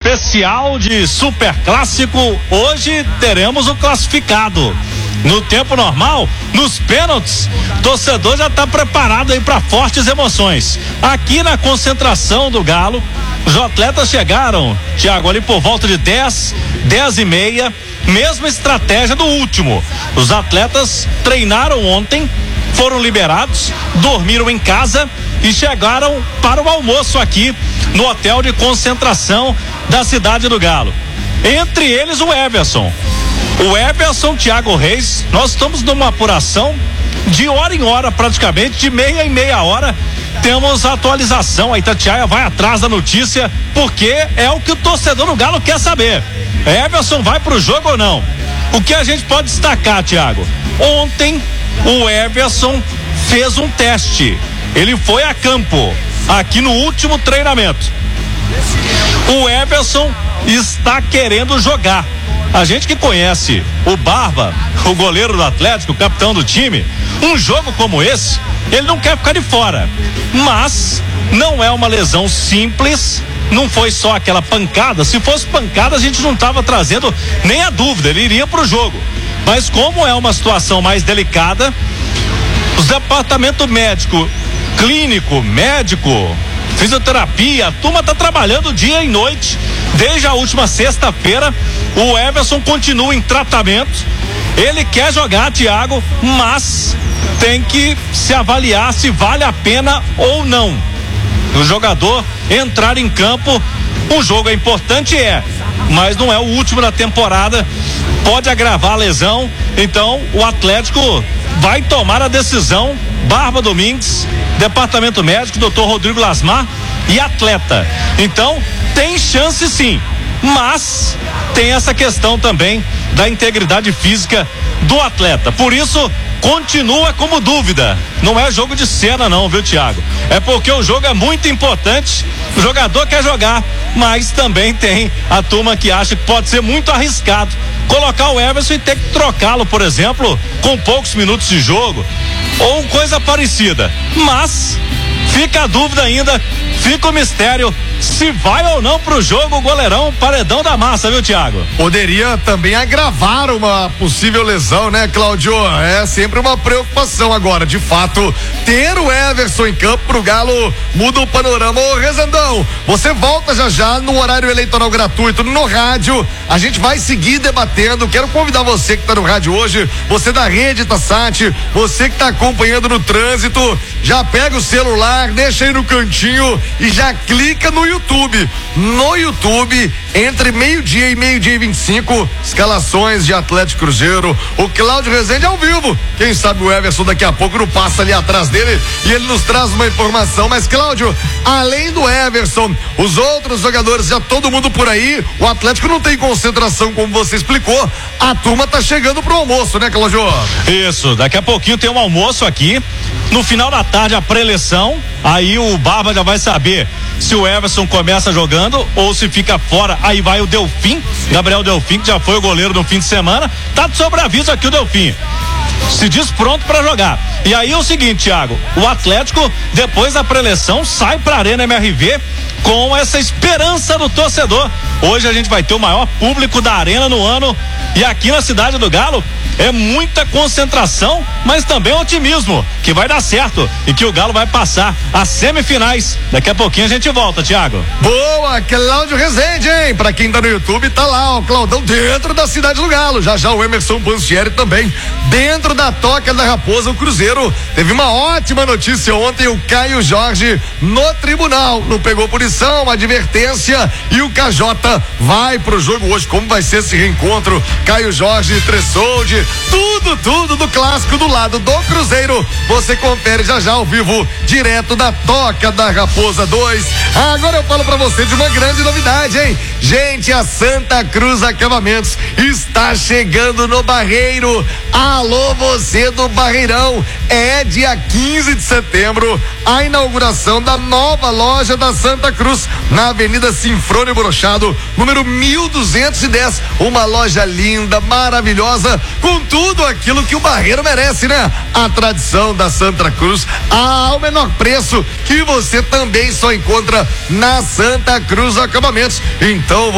especial de Super Clássico. Hoje teremos o classificado. No tempo normal, nos pênaltis, o torcedor já está preparado aí para fortes emoções. Aqui na concentração do Galo, os atletas chegaram, Thiago, ali por volta de 10h30, mesma estratégia do último. Os atletas treinaram ontem, foram liberados, dormiram em casa e chegaram para o almoço aqui no hotel de concentração da cidade do Galo. Entre eles o Everson. O Everson, Thiago Reis, nós estamos numa apuração de hora em hora, praticamente, de meia em meia hora. Temos a atualização, a Itatiaia vai atrás da notícia, porque é o que o torcedor do Galo quer saber. Everson vai pro jogo ou não? O que a gente pode destacar, Thiago? Ontem, o Everson fez um teste. Ele foi a campo, aqui no último treinamento. O Everson está querendo jogar. A gente que conhece o Barba, o goleiro do Atlético, o capitão do time, um jogo como esse, ele não quer ficar de fora. Mas não é uma lesão simples, não foi só aquela pancada. Se fosse pancada, a gente não estava trazendo nem a dúvida, ele iria pro jogo. Mas como é uma situação mais delicada, os departamentos médico, clínico, médico, fisioterapia, a turma tá trabalhando dia e noite. Desde a última sexta-feira, o Everson continua em tratamento. Ele quer jogar, Thiago, mas tem que se avaliar se vale a pena ou não o jogador entrar em campo. Um jogo é importante, mas não é o último da temporada, pode agravar a lesão. Então o Atlético vai tomar a decisão. Barba Domingues, departamento médico, Dr. Rodrigo Lasmar e atleta. Então tem chance sim, mas tem essa questão também da integridade física do atleta. Por isso continua como dúvida. Não é jogo de cena não, viu, Thiago? É porque o jogo é muito importante, o jogador quer jogar, mas também tem a turma que acha que pode ser muito arriscado colocar o Everson e ter que trocá-lo, por exemplo, com poucos minutos de jogo ou coisa parecida. Mas fica a dúvida ainda, fica o mistério se vai ou não pro jogo o goleirão Paredão da Massa, viu, Thiago? Poderia também agravar uma possível lesão, né, Cláudio? É sempre uma preocupação agora. De fato, ter o Everson em campo pro Galo muda o panorama. Ô, Rezendão, você volta já no horário eleitoral gratuito no rádio. A gente vai seguir debatendo. Quero convidar você que tá no rádio hoje, você da Rede Tassat, você que tá acompanhando no trânsito, já pega o celular, deixa aí no cantinho e já clica no YouTube. No YouTube, entre meio-dia e meio-dia e 25, escalações de Atlético Cruzeiro. O Cláudio Rezende ao vivo. Quem sabe o Everson daqui a pouco não passa ali atrás dele e ele nos traz uma informação. Mas, Cláudio, além do Everson, os outros jogadores, já todo mundo por aí. O Atlético não tem concentração, como você explicou. A turma tá chegando pro almoço, né, Cláudio? Isso, daqui a pouquinho tem um almoço aqui. No final da tarde, a pré-eleição. Aí o Barba já vai saber se o Everson começa jogando ou se fica fora. Aí vai o Delfim, Gabriel Delfim, que já foi o goleiro no fim de semana. Tá de sobreaviso aqui o Delfim. Se diz pronto para jogar. E aí é o seguinte, Thiago, o Atlético, depois da pré-eleição, sai pra Arena MRV com essa esperança do torcedor. Hoje a gente vai ter o maior público da Arena no ano. E aqui na cidade do Galo é muita concentração, mas também otimismo que vai dar certo e que o Galo vai passar as semifinais. Daqui a pouquinho a gente volta, Thiago. Boa, Cláudio Rezende, hein? Pra quem tá no YouTube, tá lá o Claudão dentro da cidade do Galo. Já o Emerson Pansieri também dentro da Toca da Raposa. O Cruzeiro teve uma ótima notícia ontem, o Caio Jorge no tribunal, não pegou punição, uma advertência, e o KJ vai pro jogo hoje. Como vai ser esse reencontro? Caio Jorge e Tressoldi, tudo do clássico do lado do Cruzeiro. Você confere já ao vivo, direto da Toca da Raposa 2. Agora eu falo pra você de uma grande novidade, hein? Gente, a Santa Cruz Acabamentos está chegando no Barreiro. Alô, você do Barreirão. É dia 15 de setembro a inauguração da nova loja da Santa Cruz na Avenida Sinfrônio Brochado, número 1210. Uma loja linda, maravilhosa, com tudo aquilo que o Barreiro merece, né? A tradição da Santa Cruz ao menor preço, que você também só encontra na Santa Cruz Acabamentos. Então